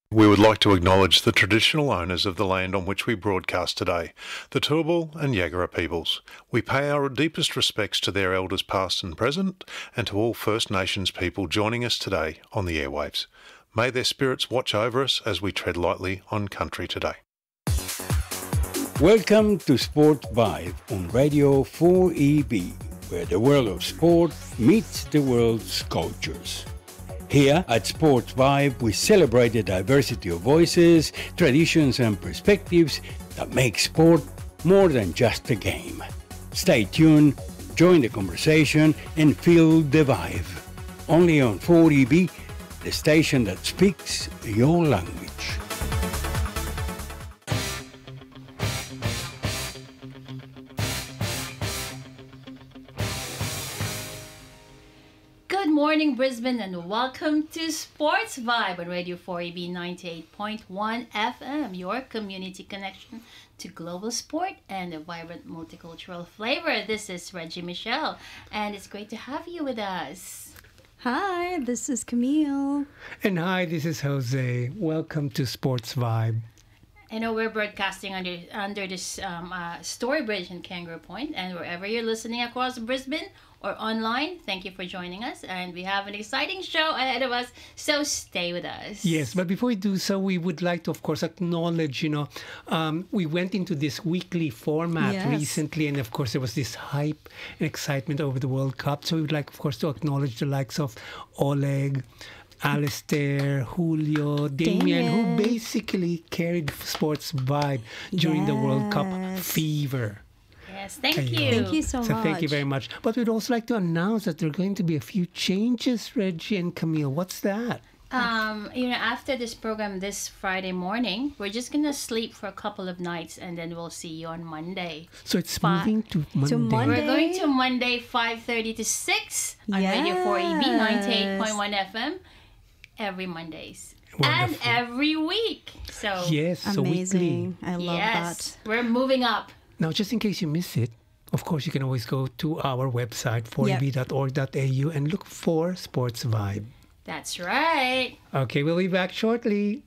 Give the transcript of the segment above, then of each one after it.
We would like to acknowledge the traditional owners of the land on which we broadcast today, the Turrbal and Yagara peoples. We pay our deepest respects to their elders past and present, and to all First Nations people joining us today on the airwaves. May their spirits watch over us as we tread lightly on country today. Welcome to Sports Vibe on Radio 4EB, where the world of sport meets the world's cultures. Here at Sports Vibe, we celebrate the diversity of voices, traditions and perspectives that make sport more than just a game. Stay tuned, join the conversation and feel the vibe. Only on 4EB, the station that speaks your language. Good morning, Brisbane, and welcome to Sports Vibe on Radio 4EB 98.1 FM, your community connection to global sport and a vibrant multicultural flavor. This is Reggie Michelle, and it's great to have you with us. Hi, this is Camille. And hi, this is Jose. Welcome to Sports Vibe. I know we're broadcasting under this Story Bridge in Kangaroo Point, and wherever you're listening across Brisbane or online, thank you for joining us. And we have an exciting show ahead of us, so stay with us. Yes, but before we do so, we would like to, of course, acknowledge, we went into this weekly format recently, and of course, there was this hype and excitement over the World Cup. So we would like, of course, to acknowledge the likes of Oleg, Alistair, Julio, Damien, who basically carried Sports Vibe during the World Cup fever. Yes, thank you. Thank you so much. Thank you very much. But we'd also like to announce that there are going to be a few changes, Reggie and Camille. What's that? After this program this Friday morning, we're just going to sleep for a couple of nights and then we'll see you on Monday. So it's moving to Monday. We're going to Monday 5:30 to 6 on Radio 4EB 98.1 FM every Mondays. Wonderful. And every week. So yes, so amazing. weekly. I love that. We're moving up. Now, just in case you miss it, of course, you can always go to our website, 4eb.org.au, and look for Sports Vibe. That's right. Okay, we'll be back shortly.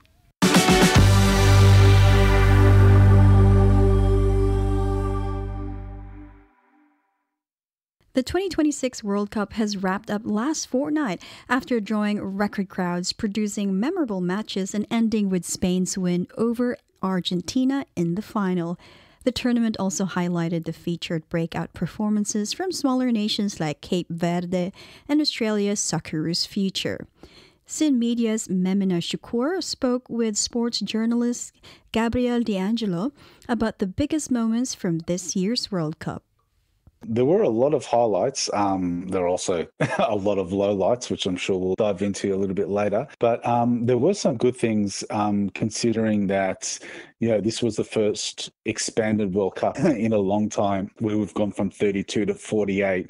The 2026 World Cup has wrapped up last fortnight after drawing record crowds, producing memorable matches, and ending with Spain's win over Argentina in the final. The tournament also highlighted the featured breakout performances from smaller nations like Cape Verde and Australia's Socceroos Future. Sin Media's Memina Shukur spoke with sports journalist Gabriel D'Angelo about the biggest moments from this year's World Cup. There were a lot of highlights. There are also a lot of lowlights, which I'm sure we'll dive into a little bit later. But there were some good things, considering that, this was the first expanded World Cup in a long time, where we've gone from 32 to 48.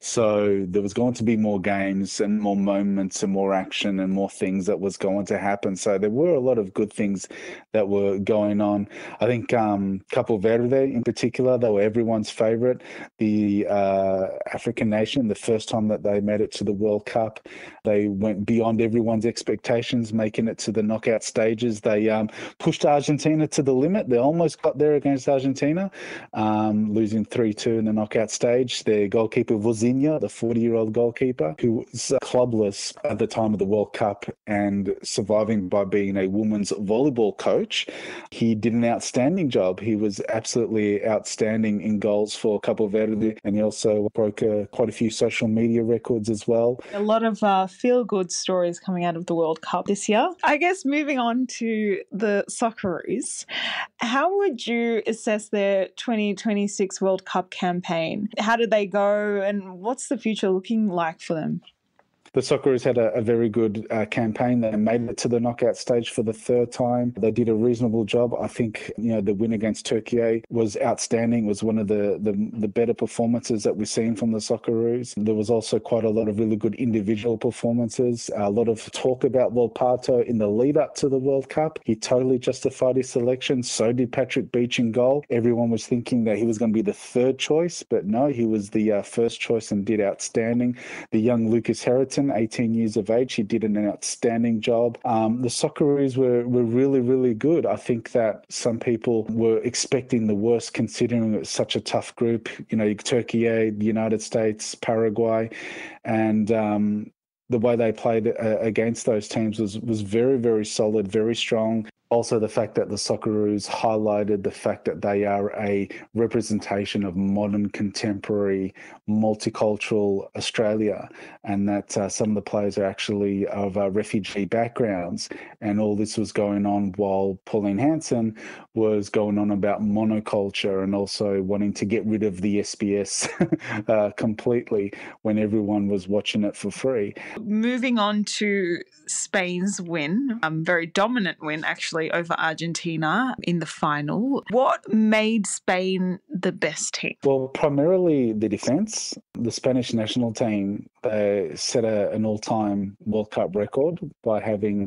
So there was going to be more games and more moments and more action and more things that was going to happen. So there were a lot of good things that were going on. I think Capo Verde in particular, they were everyone's favorite. The African nation, the first time that they made it to the World Cup, they went beyond everyone's expectations, making it to the knockout stages. They pushed Argentina to the limit. They almost got there against Argentina, losing 3-2 in the knockout stage. Their goalkeeper, Vozinha, the 40-year-old goalkeeper, who was clubless at the time of the World Cup and surviving by being a women's volleyball coach, he did an outstanding job. He was absolutely outstanding in goals for Capo Verde, and he also broke quite a few social media records as well. A lot of feel-good stories coming out of the World Cup this year. I guess moving on to the Socceroos, how would you assess their 2026 World Cup campaign? How did they go, and what's the future looking like for them? The Socceroos had a very good campaign. They made it to the knockout stage for the third time. They did a reasonable job. I think, the win against Turkey was outstanding. It was one of the better performances that we've seen from the Socceroos. There was also quite a lot of really good individual performances. A lot of talk about Volpato in the lead up to the World Cup. He totally justified his selection. So did Patrick Beach in goal. Everyone was thinking that he was going to be the third choice, but no, he was the first choice and did outstanding. The young Lucas Harrington Hansen, 18 years of age. He did an outstanding job. The Socceroos were really, really good. I think that some people were expecting the worst considering it was such a tough group. You know, Turkey, the United States, Paraguay, and the way they played against those teams was very, very solid, very strong. Also, the fact that the Socceroos highlighted the fact that they are a representation of modern, contemporary, multicultural Australia, and that some of the players are actually of refugee backgrounds. And all this was going on while Pauline Hanson was going on about monoculture and also wanting to get rid of the SBS completely when everyone was watching it for free. Moving on to Spain's win, very dominant win actually over Argentina in the final. What made Spain the best team? Well, primarily the defence. The Spanish national team set an all-time World Cup record by having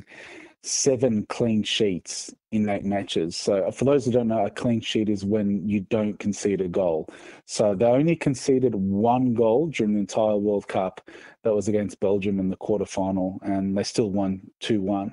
7 clean sheets in 8 matches. So for those who don't know, a clean sheet is when you don't concede a goal. So they only conceded 1 goal during the entire World Cup. That was against Belgium in the quarterfinal, and they still won 2-1.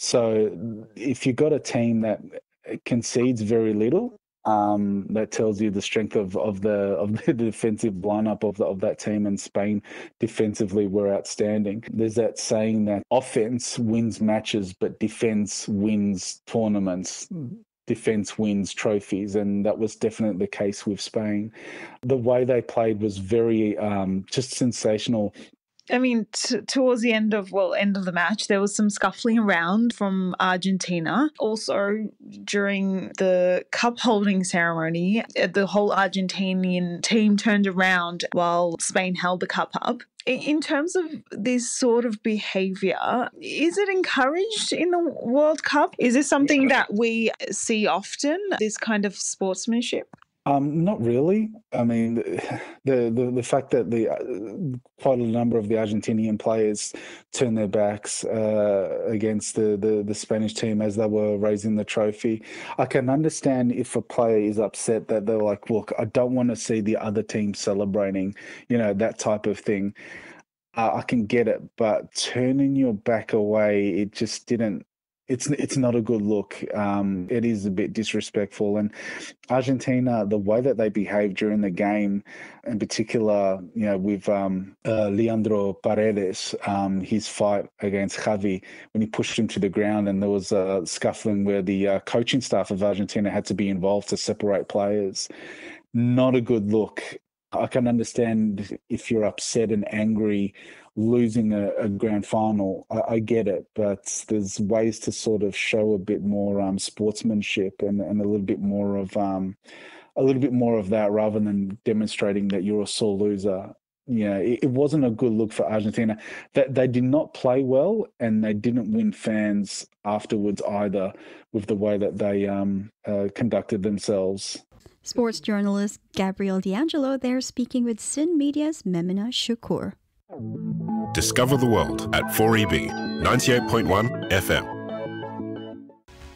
So if you've got a team that concedes very little, that tells you the strength of the defensive lineup of that team. And Spain defensively were outstanding. There's that saying that offense wins matches, but defense wins tournaments. Defense wins trophies, and that was definitely the case with Spain. The way they played was very just sensational. I mean, towards the end of the match, there was some scuffling around from Argentina. Also, during the cup holding ceremony, the whole Argentinian team turned around while Spain held the cup up. In terms of this sort of behaviour, is it encouraged in the World Cup? Is this something that we see often, this kind of sportsmanship? Not really. I mean, the fact that quite a number of the Argentinian players turned their backs against the Spanish team as they were raising the trophy. I can understand if a player is upset that they're like, look, I don't want to see the other team celebrating, that type of thing. I can get it, but turning your back away, it just didn't. It's not a good look. It is a bit disrespectful. And Argentina, the way that they behaved during the game, in particular, with Leandro Paredes, his fight against Xavi, when he pushed him to the ground, and there was a scuffling where the coaching staff of Argentina had to be involved to separate players. Not a good look. I can understand if you're upset and angry losing a grand final. I get it, but there's ways to sort of show a bit more sportsmanship and a little bit more of that rather than demonstrating that you're a sore loser. It wasn't a good look for Argentina. That they did not play well, and they didn't win fans afterwards either with the way that they conducted themselves. Sports journalist Gabriel D'Angelo there speaking with Sin Media's Memina Shukur. Discover the world at 4EB 98.1 FM.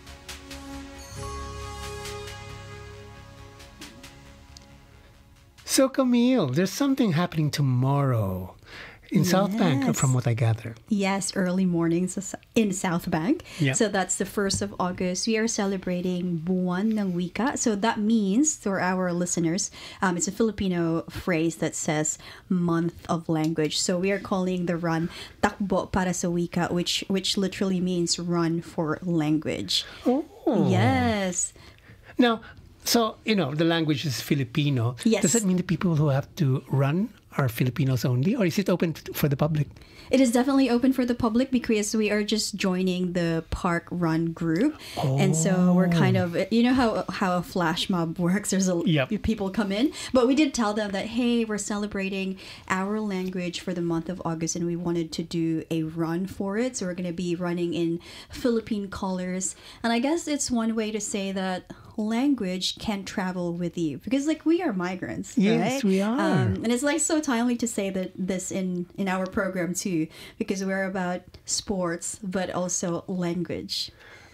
So, Camille, there's something happening tomorrow in South Bank, from what I gather. Yes, early mornings in South Bank. Yep. So that's the 1st of August. We are celebrating Buwan ng Wika. So that means, for our listeners, it's a Filipino phrase that says month of language. So we are calling the run Takbo para sa Wika, which literally means run for language. Oh. Yes. Now, so, the language is Filipino. Yes. Does that mean the people who have to run are Filipinos only, or is it open for the public? It is definitely open for the public because we are just joining the park run group. Oh. And so we're kind of, how a flash mob works. There's people come in. But we did tell them that, hey, we're celebrating our language for the month of August and we wanted to do a run for it. So we're going to be running in Philippine colors. And I guess it's one way to say that language can travel with you because we are migrants. Yes, right? we are. And it's so timely to say that this in our program too, because we're about sports but also language.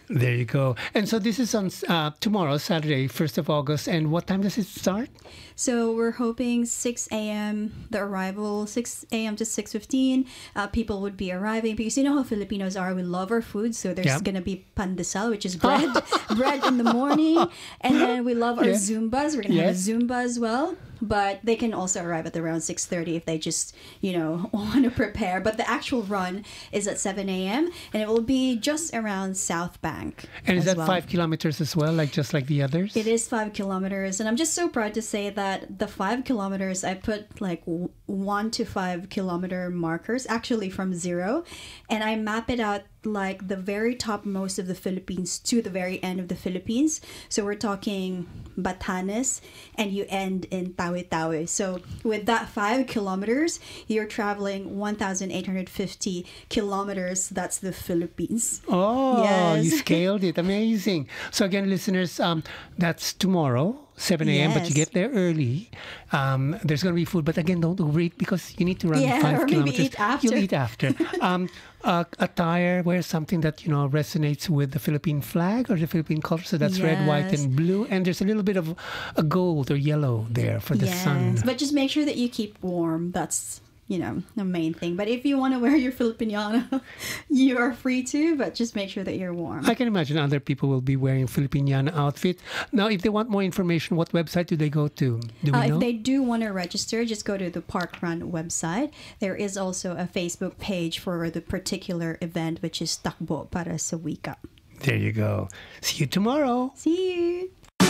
There you go. And so this is on tomorrow, Saturday, 1st of August. And what time does it start? So we're hoping 6 a.m. the arrival, 6 a.m. to 6:15. People would be arriving because you know how Filipinos are. We love our food, so there's gonna be pandesal, which is bread, bread in the morning, and then we love our Zumbas. We're gonna have a Zumba as well. But they can also arrive at around 6:30 if they just, want to prepare. But the actual run is at 7 a.m. and it will be just around South Bank. And is that 5 kilometers as well, just like the others? It is 5 kilometers. And I'm just so proud to say that the 5 kilometers, I put like 1 to 5 kilometer markers, actually from 0. And I map it out like the very top most of the Philippines to the very end of the Philippines. So we're talking Batanes and you end in Tawi-Tawi. So with that 5 kilometers, you're traveling 1,850 kilometers. That's the Philippines. Oh, yes. You scaled it. Amazing. So again, listeners, that's tomorrow. 7 a.m. But you get there early. There's going to be food, but again, don't overeat because you need to run 5 kilometers. Maybe eat after. You'll eat after. Attire, wear something that resonates with the Philippine flag or the Philippine culture. So that's red, white, and blue, and there's a little bit of a gold or yellow there for the sun. But just make sure that you keep warm. That's the main thing. But if you want to wear your Filipiniana, you are free to, but just make sure that you're warm. I can imagine other people will be wearing Filipiniana outfit. Now, if they want more information, what website do they go to? Do we know? If they do want to register, just go to the Park Run website. There is also a Facebook page for the particular event, which is Takbo para sa Wika. There you go. See you tomorrow. See you.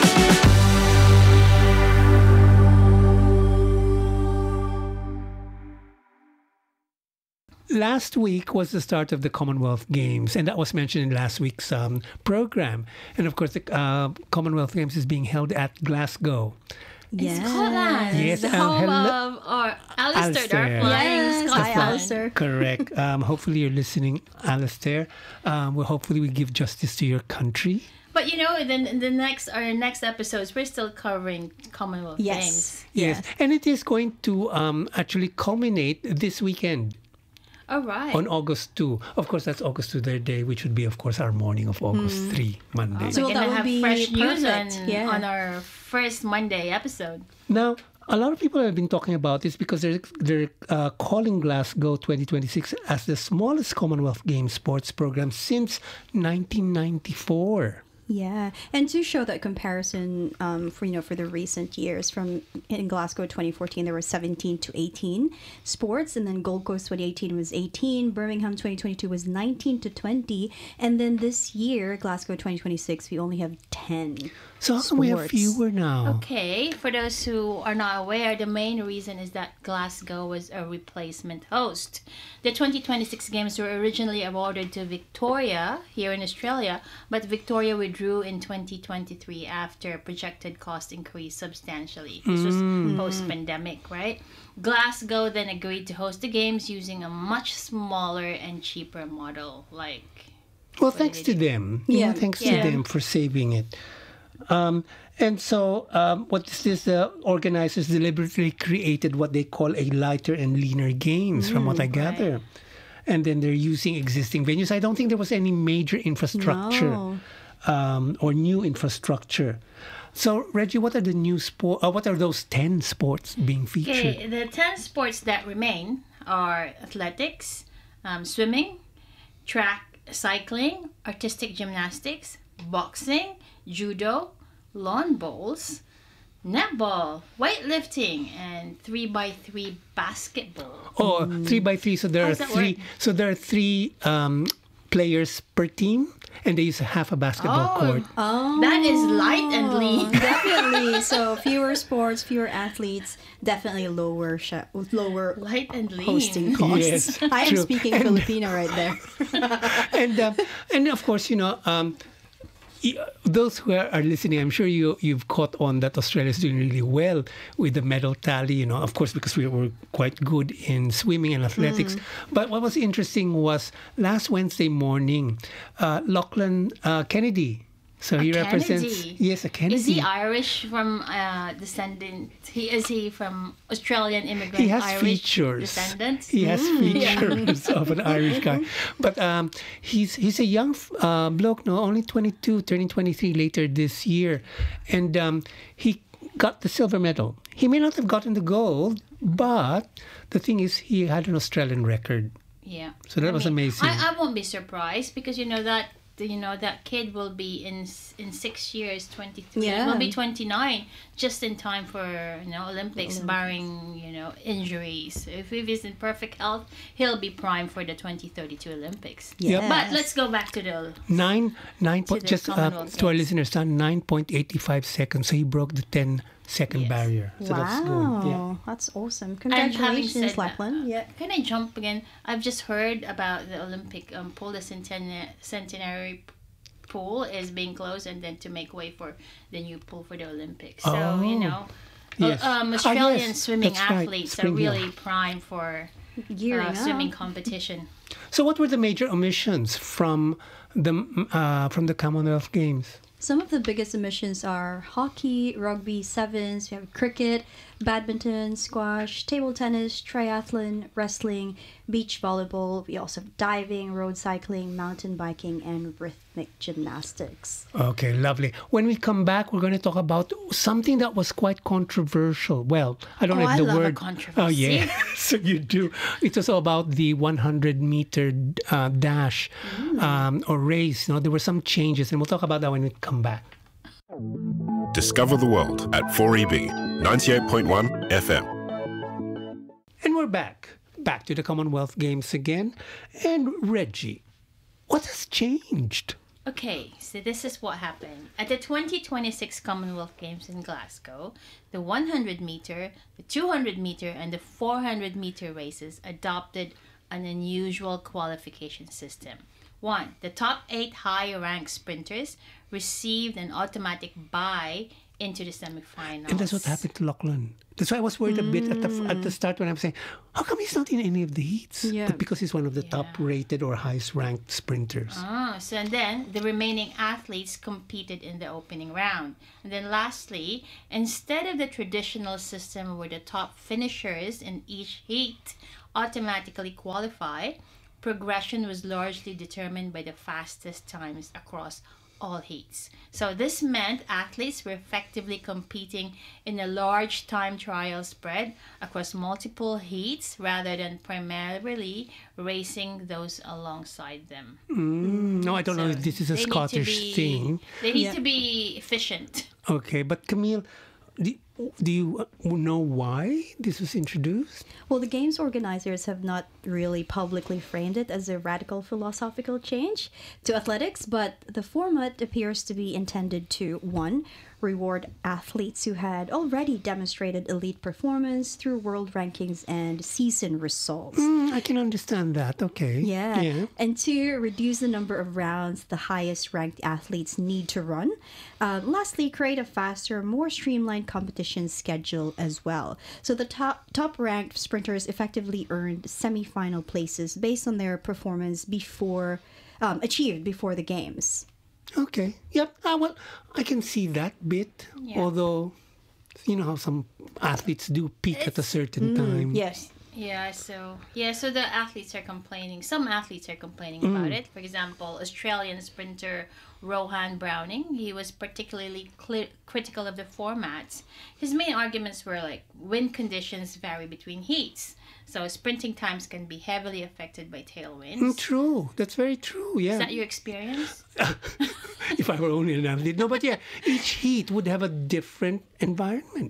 Last week was the start of the Commonwealth Games, and that was mentioned in last week's program. And of course, the Commonwealth Games is being held at Glasgow. Yes. Scotland. Yes, the home of Alistair, flying Scotland. Hi, Alistair. Correct. Hopefully you're listening, Alistair. Hopefully we give justice to your country. But then our next episodes, we're still covering Commonwealth Games. Yes, and it is going to actually culminate this weekend. All right. On August 2. Of course, that's August 2, their day, which would be, of course, our morning of August 3, Monday. So we're going to have fresh news on our first Monday episode. Now, a lot of people have been talking about this because they're calling Glasgow 2026 as the smallest Commonwealth Games sports program since 1994. Yeah, and to show that comparison, for the recent years, in Glasgow 2014 there were 17 to 18 sports, and then Gold Coast 2018 was 18, Birmingham 2022 was 19 to 20, and then this year Glasgow 2026 we only have 10. So how come we have fewer now? Okay, for those who are not aware, the main reason is that Glasgow was a replacement host. The 2026 Games were originally awarded to Victoria here in Australia, but Victoria withdrew in 2023 after projected cost increased substantially. This was post-pandemic, right? Glasgow then agreed to host the Games using a much smaller and cheaper model. Well, thanks to them. Yeah, thanks to them for saving it. And so what is this? The organizers deliberately created what they call a lighter and leaner games, from what I gather. And then they're using existing venues. I don't think there was any major infrastructure or new infrastructure. So, Reggie, what are the new what are those 10 sports being featured? Okay, the 10 sports that remain are athletics, swimming, track cycling, artistic gymnastics, boxing, judo, lawn bowls, netball, weightlifting, and 3x3 basketball. Oh, 3x3. So there are three. So there are 3 players per team, and they use half a basketball court. Oh, that is light and lean. Definitely. So fewer sports, fewer athletes, definitely lower light and lean hosting costs. Yes, I am speaking Filipino right there. and of course, those who are listening, I'm sure you've caught on that Australia is doing really well with the medal tally, of course, because we were quite good in swimming and athletics. But what was interesting was last Wednesday morning, Lachlan Kennedy So he represents a Kennedy. Is he Irish from descendant? Is he from Australian immigrant? He has Irish features. Descendants. He has features of an Irish guy, but he's a young bloke. No, only 22, turning 23 later this year, and he got the silver medal. He may not have gotten the gold, but the thing is, he had an Australian record. Yeah. So that was amazing. I won't be surprised because that kid will be in 6 years 23. Yeah. Will be 29 just in time for Olympics, barring injuries. If he's in perfect health, he'll be primed for the 2032 Olympics. Yes. But let's go back to the just Commonwealth to our Games. listeners, 9.85 seconds. So he broke the 10-second barrier. So that's good. Yeah. That's awesome. And having Congratulations, said that, Lachlan. Yeah. Can I jump again? I've just heard about the Olympic pool, the centenary pool is being closed, and then to make way for the new pool for the Olympics. So Yes. Australian swimming that's right. athletes are Spring really Hill. prime for Gearing up. swimming competition. So what were the major omissions from the Commonwealth Games? Some of the biggest emissions are hockey, rugby, sevens, we have cricket, badminton, squash, table tennis, triathlon, wrestling, beach volleyball. We also have diving, road cycling, mountain biking, and rhythmic gymnastics. Okay, lovely. When we come back, we're going to talk about something that was quite controversial. Well, I don't know if I the love a word. controversy. Oh yeah, so you do. It's also about the 100-meter dash or race. There were some changes, and we'll talk about that when we come back. Discover the world at 4EB 98.1 FM. And we're back to the Commonwealth Games again. And Reggie, what has changed? Okay, so this is what happened. At the 2026 Commonwealth Games in Glasgow, the 100-meter, the 200-meter, and the 400-meter races adopted an unusual qualification system. 1. The top 8 high-ranked sprinters received an automatic bye into the semifinals. And that's what happened to Lachlan. That's why I was worried a bit at the start when I was saying, how come he's not in any of the heats? Yeah. But because he's one of the top-rated or highest-ranked sprinters. So and then the remaining athletes competed in the opening round. And then lastly, instead of the traditional system where the top finishers in each heat automatically qualify, progression was largely determined by the fastest times across all heats. So this meant athletes were effectively competing in a large time trial spread across multiple heats rather than primarily racing those alongside them. No, I don't know if this is a Scottish thing. They need to be efficient. Okay, but Camille, do you know why this was introduced? Well, the games organizers have not really publicly framed it as a radical philosophical change to athletics, but the format appears to be intended to, 1, reward athletes who had already demonstrated elite performance through world rankings and season results. I can understand that. Okay. Yeah. And 2, reduce the number of rounds the highest ranked athletes need to run. Lastly, create a faster, more streamlined competition schedule as well. So the top ranked sprinters effectively earned semifinal places based on their performance achieved before the games. Okay. Yep. Well, I can see that bit. Yeah. Although, you know how some athletes do peak at a certain time. Yes. So the athletes are complaining. Some athletes are complaining about it. For example, Australian sprinter Rohan Browning, he was particularly critical of the formats. His main arguments were like wind conditions vary between heats. So sprinting times can be heavily affected by tailwinds. True. That's very true. Yeah. Is that your experience? If I were only an athlete. No, but yeah, each heat would have a different environment.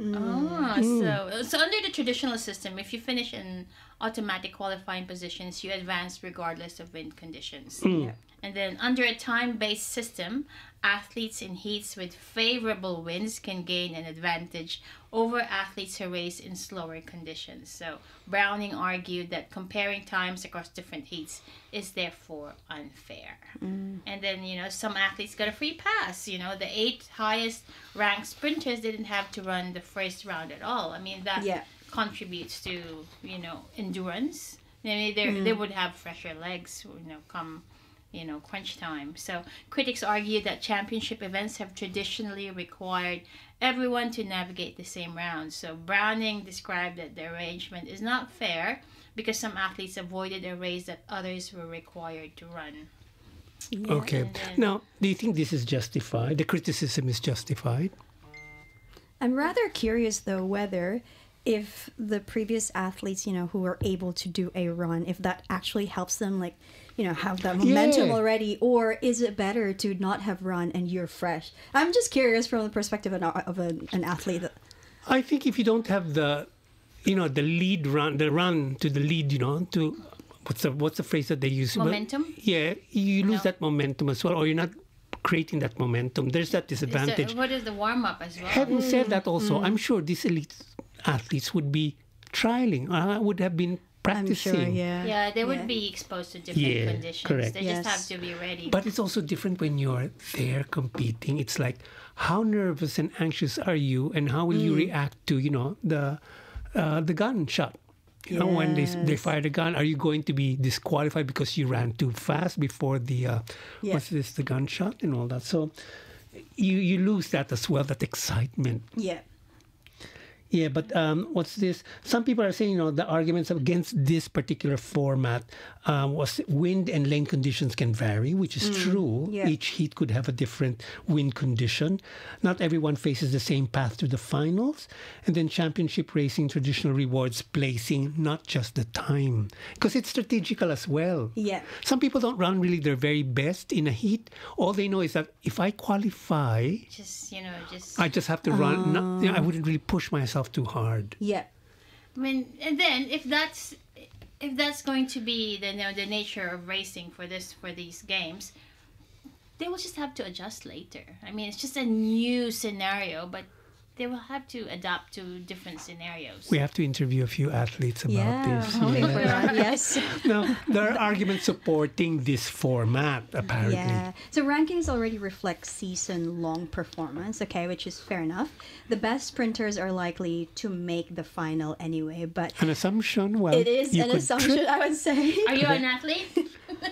So under the traditional system, if you finish in automatic qualifying positions, you advance regardless of wind conditions. And then under a time-based system, athletes in heats with favorable winds can gain an advantage over athletes who race in slower conditions. So Browning argued that comparing times across different heats is therefore unfair. And then, some athletes got a free pass. The 8 highest ranked sprinters didn't have to run the first round at all. I mean, that contributes to, endurance. I mean, they would have fresher legs, come crunch time. So critics argue that championship events have traditionally required everyone to navigate the same rounds. So Browning described that the arrangement is not fair because some athletes avoided a race that others were required to run. Yeah. Okay. Now, do you think this is justified? The criticism is justified? I'm rather curious, though, whether if the previous athletes, who were able to do a run, if that actually helps them, have that momentum already, or is it better to not have run and you're fresh? I'm just curious from the perspective of an athlete. I think if you don't have the lead run, the run to the lead, to what's the phrase that they use? Momentum? Well, yeah, you lose that momentum as well, or you're not creating that momentum. There's that disadvantage. What is the warm-up as well? Having said that also, I'm sure these elite athletes would be trialing, would have been practicing. I'm sure, yeah. They would be exposed to different conditions. Correct. They just have to be ready. But it's also different when you're there competing. It's like, how nervous and anxious are you, and how will you react to, the gunshot? When they fire the gun, are you going to be disqualified because you ran too fast before the the gunshot and all that? So you lose that as well, that excitement. Yeah. Yeah, but what's this? Some people are saying, the arguments against this particular format was wind and lane conditions can vary, which is true. Yeah. Each heat could have a different wind condition. Not everyone faces the same path to the finals. And then championship racing traditional rewards placing, not just the time. Because it's strategical as well. Yeah. Some people don't run really their very best in a heat. All they know is that if I qualify, I just have to run. I wouldn't really push myself too hard. Yeah. I mean, and then if that's going to be the nature of racing for these games, they will just have to adjust later. I mean, it's just a new scenario, but they will have to adapt to different scenarios. We have to interview a few athletes about this. Yes. No, there are arguments supporting this format, apparently. Yeah. So rankings already reflect season-long performance, which is fair enough. The best sprinters are likely to make the final anyway, but... An assumption? Well, it is an assumption, I would say. Are you an athlete?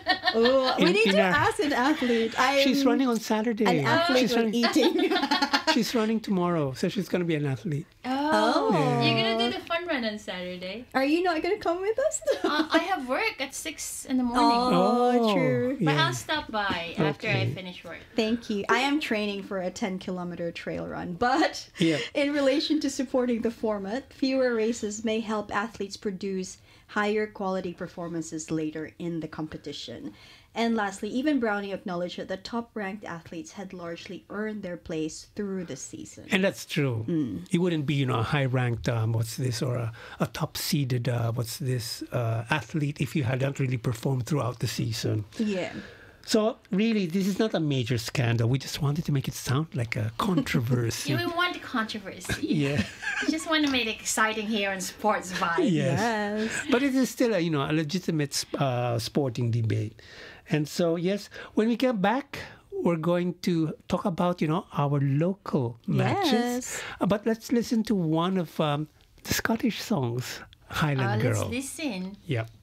We need to ask an athlete. She's running on Saturday. An athlete when eating. She's running tomorrow, so she's going to be an athlete. Oh. Yeah. You're going to do the fun run on Saturday. Are you not going to come with us? I have work at 6 in the morning. Oh, true. But I'll stop by after I finish work. Thank you. I am training for a 10-kilometer trail run, but in relation to supporting the format, fewer races may help athletes produce higher quality performances later in the competition. And lastly, even Browning acknowledged that the top-ranked athletes had largely earned their place through the season. And that's true. You wouldn't be, a high-ranked, or a top-seeded, athlete if you hadn't really performed throughout the season. Yeah. So, really, this is not a major scandal. We just wanted to make it sound like a controversy. We want controversy. Yeah. We just want to make it exciting here on Sports Vibe. Yes. But it is still a legitimate sporting debate. And so, yes, when we get back, we're going to talk about, our local matches. But let's listen to one of the Scottish songs, Highland Girl. Let's listen. Yep.